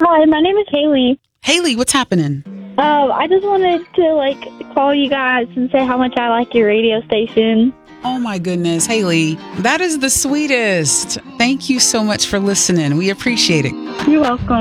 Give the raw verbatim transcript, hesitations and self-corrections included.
Hi, my name is Haley. Haley, what's happening? Um, I just wanted to like call you guys and say how much I like your radio station. Oh my goodness, Haley, that is the sweetest. Thank you so much for listening. We appreciate it. You're welcome.